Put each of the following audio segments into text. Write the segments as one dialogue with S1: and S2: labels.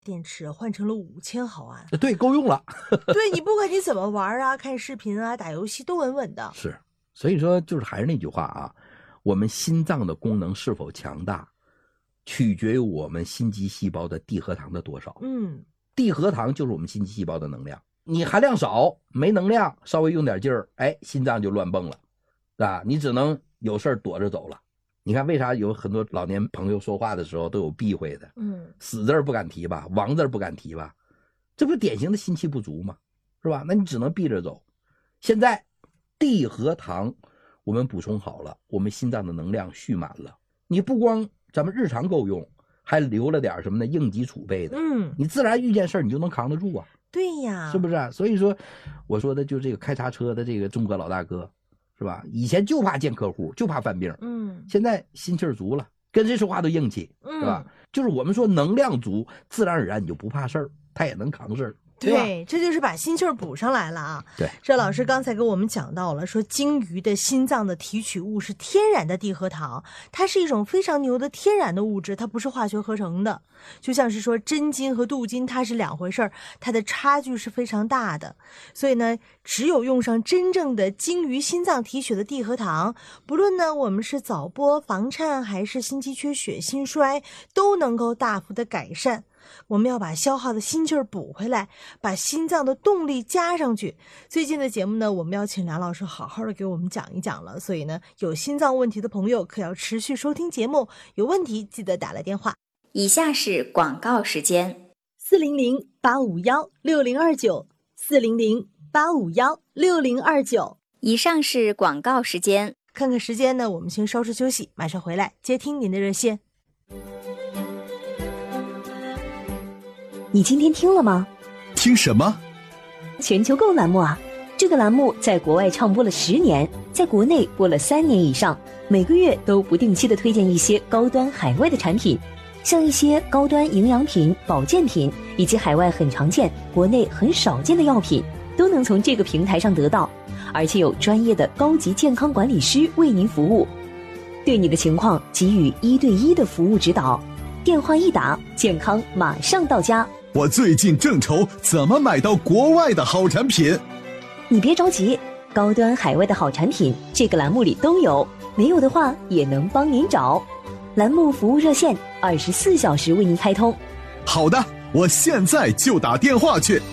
S1: 电池换成了5000毫安。
S2: 对，够用了。
S1: 对，你不管你怎么玩啊，看视频啊，打游戏都稳稳的。
S2: 是，所以说就是还是那句话啊，我们心脏的功能是否强大，取决于我们心肌细胞的地核糖的多少。地核糖就是我们心肌细胞的能量，你含量少，没能量，稍微用点劲儿，哎，心脏就乱蹦了，啊，你只能有事躲着走了。你看为啥有很多老年朋友说话的时候都有避讳的？死字不敢提吧，亡字不敢提吧，这不是典型的心气不足吗？是吧？那你只能避着走。现在地核糖我们补充好了，我们心脏的能量蓄满了，你不光咱们日常够用，还留了点什么呢？应急储备的。你自然遇见事儿你就能扛得住啊。
S1: 对呀，
S2: 是不是啊？所以说我说的就这个开茶车的这个中国老大哥，是吧？以前就怕见客户，就怕犯病，现在心气儿足了，跟谁说话都硬气，是吧？就是我们说能量足，自然而然你就不怕事儿，他也能扛事儿。
S1: 对，这就是把心气儿补上来了啊！
S2: 对，
S1: 这老师刚才跟我们讲到了，说鲸鱼的心脏的提取物是天然的地核糖，它是一种非常牛的天然的物质，它不是化学合成的。就像是说真金和镀金，它是两回事儿，它的差距是非常大的。所以呢，只有用上真正的鲸鱼心脏提取的地核糖，不论呢我们是早搏、房颤还是心肌缺血、心衰，都能够大幅的改善。我们要把消耗的心气儿补回来，把心脏的动力加上去。最近的节目呢，我们要请梁老师好好的给我们讲一讲了，所以呢，有心脏问题的朋友可要持续收听节目，有问题记得打来电话。
S3: 以下是广告时间
S1: ，400-851-6029，400-851-6029。
S3: 以上是广告时间。
S1: 看看时间呢，我们先稍事休息，马上回来接听您的热线。
S4: 你今天听了吗？
S5: 听什么？
S4: 全球购栏目啊，这个栏目在国外唱播了10年，在国内播了3年以上，每个月都不定期的推荐一些高端海外的产品，像一些高端营养品、保健品，以及海外很常见、国内很少见的药品，都能从这个平台上得到，而且有专业的高级健康管理师为您服务，对你的情况给予1对1的服务指导，电话一打，健康马上到家。
S5: 我最近正愁怎么买到国外的好产品。
S4: 你别着急，高端海外的好产品这个栏目里都有，没有的话也能帮您找。栏目服务热线24小时为您开通。
S5: 好的，我现在就打电话去。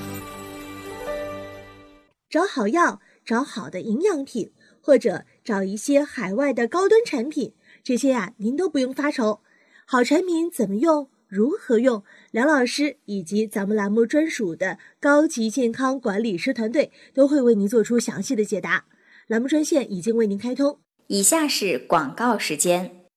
S1: 找好药，找好的营养品，或者找一些海外的高端产品，这些呀您都不用发愁。好产品怎么用，如何用，梁老师以及咱们栏目专属的高级健康管理师团队都会为您做出详细的解答。栏目专线已经为您开通。
S3: 以下是广告时间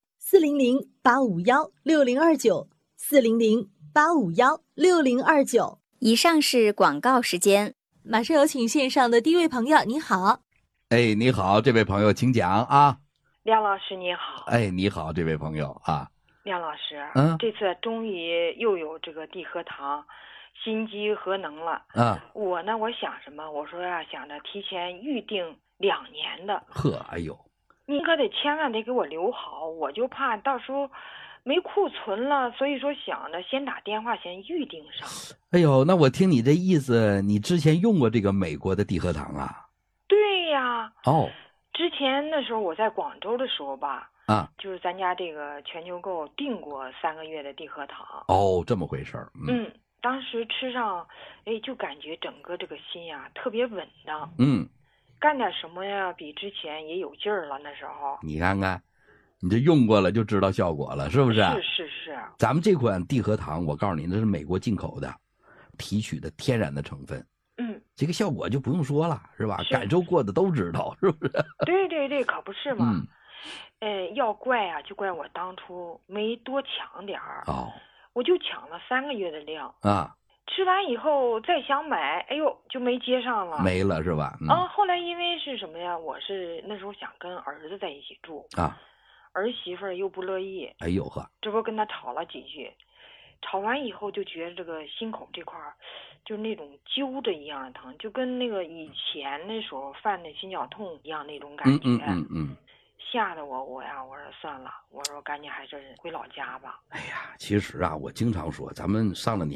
S1: ，400-851-6029，400-851-6029。
S3: 以上是广告时间。
S1: 马上有请线上的第一位朋友，你好。
S2: 哎，你好，这位朋友请讲啊。
S6: 梁老师你好。
S2: 哎，你好，这位朋友啊。
S6: 梁老师，这次终于又有这个地核糖心肌核能了。我想什么？我说呀，想着提前预定2年的。
S2: 哎呦，
S6: 你可得千万得给我留好，我就怕到时候没库存了，所以说想着先打电话先预定上。
S2: 哎呦，那我听你这意思，你之前用过这个美国的地核糖啊？
S6: 对呀。之前那时候我在广州的时候吧。就是咱家这个全球购订过3个月的地核糖。
S2: 这么回事儿。
S6: 当时吃上，就感觉整个这个心呀特别稳当。干点什么呀，比之前也有劲儿了。那时候
S2: 你看看，你这用过了就知道效果了，是不是？
S6: 是。
S2: 咱们这款地核糖，我告诉你，那是美国进口的，提取的天然的成分。这个效果就不用说了，是吧？感受过的都知道，是不是？
S6: 对，可不是嘛。要怪啊，就怪我当初没多抢点儿。我就抢了3个月的量吃完以后再想买，就没接上了，
S2: 没了是吧？
S6: 后来因为是什么呀？我是那时候想跟儿子在一起住儿媳妇儿又不乐意。
S2: 哎呦呵，
S6: 这不跟他吵了几句，吵完以后就觉得这个心口这块就是那种揪着一样的疼，就跟那个以前那时候犯的心绞痛一样那种感觉。 吓得我呀，我说算了，我说赶紧还是回老家吧。
S2: 哎呀，其实啊，我经常说，咱们上了年